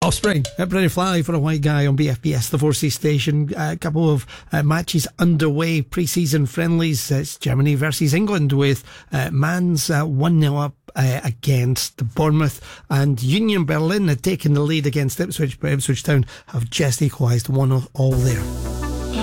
Offspring at Pretty Fly for a White Guy on BFBS, the 4C station. A couple of matches underway, pre-season friendlies. It's Germany versus England with Mainz 1-0 up against Bournemouth, and Union Berlin had taken the lead against Ipswich, but Ipswich Town have just equalised 1-1 there.